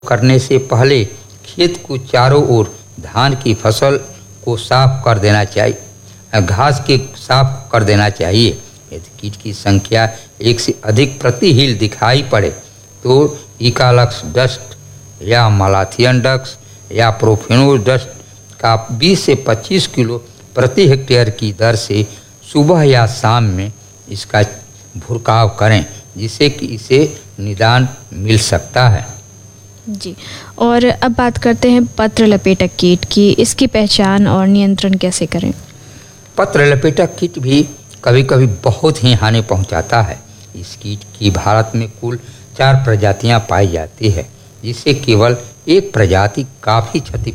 करने से पहले खेत को चारों ओर धान की फसल को साफ कर देना चाहिए, घास के साफ कर देना चाहिए। यदि कीट की संख्या एक से अधिक प्रति हील दिखाई पड़े तो इकालक्स डस्ट या मालाथियन डस्ट या प्रोफेनोल डस्ट का 20 से 25 किलो प्रति हेक्टेयर की दर से सुबह या शाम में इसका भुरकाव करें, जिससे कि इसे निदान मिल सकता है। जी, और अब बात करते हैं पत्र लपेटक कीट की। इसकी पहचान और नियंत्रण कैसे करें? पत्र लपेटक कीट भी कभी कभी बहुत ही हानि पहुंचाता है। इस कीट की भारत में कुल 4 प्रजातियां पाई जाती है, जिससे केवल एक प्रजाति काफ़ी क्षति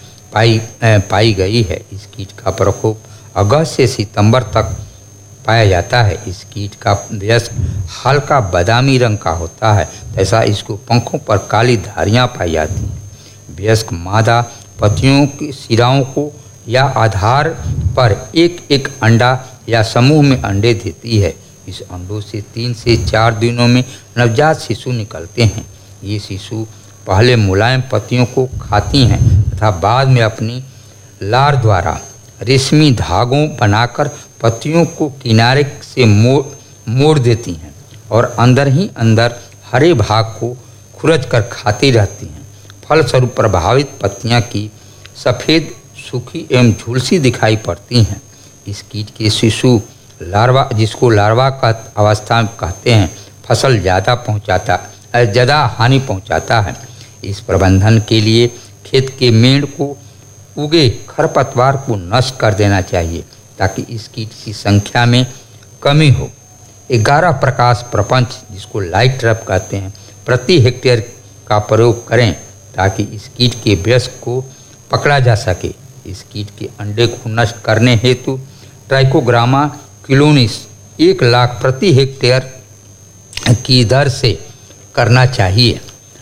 पाई गई है। इस कीट का प्रकोप अगस्त से सितंबर तक पाया जाता है। इस कीट का वयस्क हल्का बादामी रंग का होता है तथा इसको पंखों पर काली धारियां पाई जाती हैं। वयस्क मादा पत्तियों की सिराओं को या आधार पर एक एक अंडा या समूह में अंडे देती है। इस अंडों से 3 से 4 दिनों में नवजात शिशु निकलते हैं। ये शिशु पहले मुलायम पत्तियों को खाती हैं तथा बाद में अपनी लार द्वारा रेशमी धागों बनाकर पत्तियों को किनारे से मोड़ देती हैं और अंदर ही अंदर हरे भाग को खुरच कर खाती रहती हैं। फलस्वरूप प्रभावित पत्तियां की सफ़ेद, सूखी एवं झुलसी दिखाई पड़ती हैं। इस कीट के शिशु लार्वा, जिसको लार्वा का अवस्था कहते हैं, फसल ज़्यादा हानि पहुंचाता है। इस प्रबंधन के लिए खेत के मेड़ को उगे खरपतवार को नष्ट कर देना चाहिए ताकि इस कीट की संख्या में कमी हो। 11 प्रकाश प्रपंच, जिसको लाइट ट्रैप कहते हैं, प्रति हेक्टेयर का प्रयोग करें ताकि इस कीट के वयस्क को पकड़ा जा सके। इस कीट के अंडे को नष्ट करने हेतु ट्राइकोग्रामा किलोनिस 1 लाख प्रति हेक्टेयर की दर से करना चाहिए।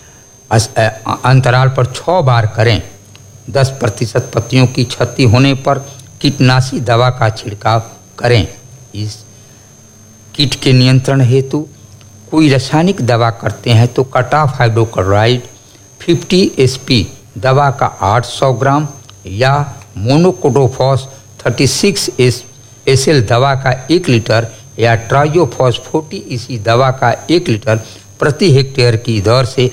अंतराल पर 6 बार करें। 10% पत्तियों की क्षति होने पर कीटनाशी दवा का छिड़काव करें। इस कीट के नियंत्रण हेतु कोई रासायनिक दवा करते हैं तो कटाफ हाइड्रोक्लोराइड 50 SP दवा का 800 ग्राम या मोनोकोटोफॉस 36 SL दवा का 1 लीटर या ट्राइजोफॉस 40 EC दवा का 1 लीटर प्रति हेक्टेयर की दर से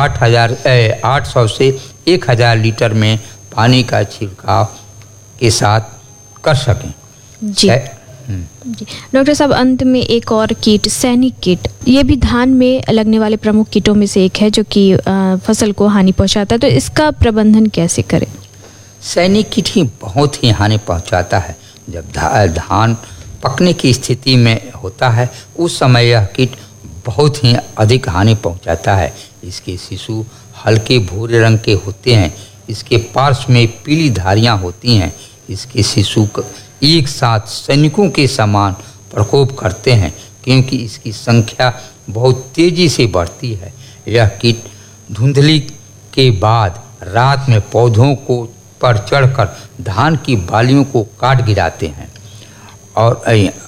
800 से 1000 लीटर में पानी का छिड़काव के साथ कर सकें। जी डॉक्टर साहब, अंत में एक और कीट, सैनिक कीट, ये भी धान में लगने वाले प्रमुख कीटों में से एक है जो कि फसल को हानि पहुंचाता है, तो इसका प्रबंधन कैसे करें? सैनिक कीट ही बहुत ही हानि पहुंचाता है। जब धान पकने की स्थिति में होता है उस समय यह कीट बहुत ही अधिक हानि पहुंचाता है। इसके शिशु हल्के भूरे रंग के होते हैं। इसके पार्श्व में पीली धारियां होती हैं। इसके शिशु एक साथ सैनिकों के समान प्रकोप करते हैं क्योंकि इसकी संख्या बहुत तेजी से बढ़ती है। यह कीट धुंधली के बाद रात में पौधों को पर चढ़कर धान की बालियों को काट गिराते हैं और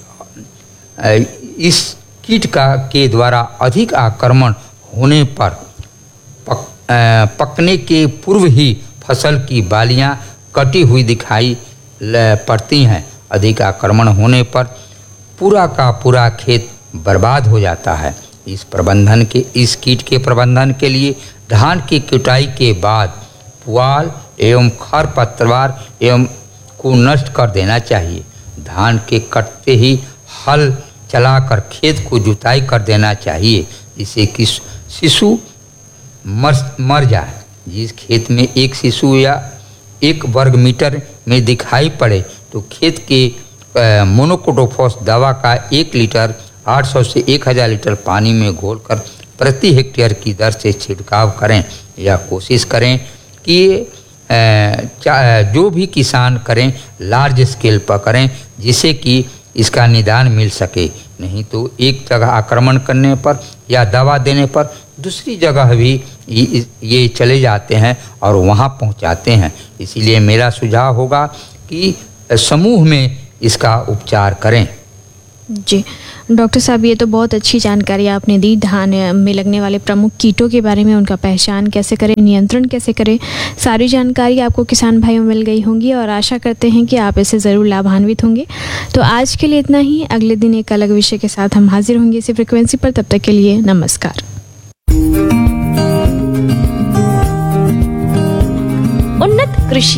इस कीट के द्वारा अधिक आक्रमण होने पर पकने के पूर्व ही फसल की बालियां कटी हुई दिखाई पड़ती हैं। अधिक आक्रमण होने पर पूरा का पूरा खेत बर्बाद हो जाता है। इस कीट के प्रबंधन के लिए धान की कटाई के बाद पुआल एवं खरपतवार एवं को नष्ट कर देना चाहिए। धान के कटते ही हल चलाकर खेत को जुताई कर देना चाहिए जिससे कि शिशु मर जाए। जिस खेत में एक शिशु या 1 वर्ग मीटर में दिखाई पड़े तो खेत के मोनोकोटोफॉस दवा का 1 लीटर 800 से 1000 लीटर पानी में घोलकर प्रति हेक्टेयर की दर से छिड़काव करें। या कोशिश करें कि जो भी किसान करें लार्ज स्केल पर करें जिससे कि इसका निदान मिल सके। नहीं तो एक जगह आक्रमण करने पर या दवा देने पर दूसरी जगह भी ये चले जाते हैं और वहाँ पहुँचाते हैं। इसीलिए मेरा सुझाव होगा कि समूह में इसका उपचार करें। जी, डॉक्टर साहब, ये तो बहुत अच्छी जानकारी आपने दी धान में लगने वाले प्रमुख कीटों के बारे में, उनका पहचान कैसे करें, नियंत्रण कैसे करें। सारी जानकारी आपको किसान भाइयों मिल गई होंगी और आशा करते हैं कि आप इससे ज़रूर लाभान्वित होंगे। तो आज के लिए इतना ही। अगले दिन एक अलग विषय के साथ हम हाजिर होंगे इसी फ्रिक्वेंसी पर। तब तक के लिए नमस्कार। उन्नत कृषि।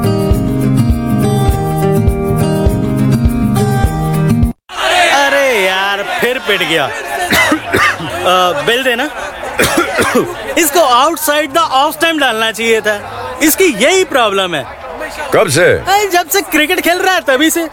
अरे यार, फिर पिट गया। बिल देना। इसको आउटसाइड द ऑफ टाइम डालना चाहिए था। इसकी यही प्रॉब्लम है। कब से? जब से क्रिकेट खेल रहा है तभी से।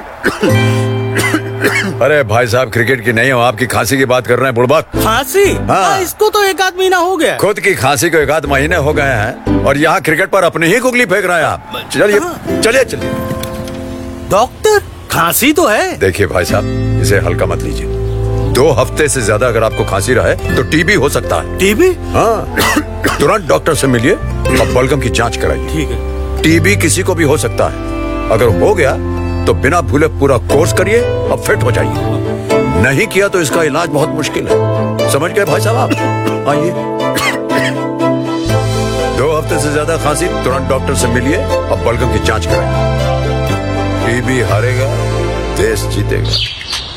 अरे भाई साहब, क्रिकेट की नहीं हो, आपकी खांसी की बात कर रहे हैं बुड़बक। खांसी? हाँ। इसको तो 1 आध महीना हो गया। खुद की खांसी को 1 आध महीने हो गए हैं और यहाँ क्रिकेट पर अपनी ही गुगली फेंक रहे हैं आप। चलिए चलिए चलिए। डॉक्टर, खांसी तो है। देखिए भाई साहब, इसे हल्का मत लीजिए। 2 हफ्ते से ज्यादा अगर आपको खांसी रहे तो टीबी हो सकता है। टीबी? हाँ, तुरंत डॉक्टर से मिलिए और बलगम की जांच कराइए। ठीक है। टीबी किसी को भी हो सकता है। अगर हो गया तो बिना भूले पूरा कोर्स करिए और फिट हो जाइए। नहीं किया तो इसका इलाज बहुत मुश्किल है। समझ गए भाई साहब आप? आइए। 2 हफ्ते से ज्यादा खांसी, तुरंत डॉक्टर से मिलिए और बलगम की जांच कराइए। टीबी हारेगा, देश जीतेगा।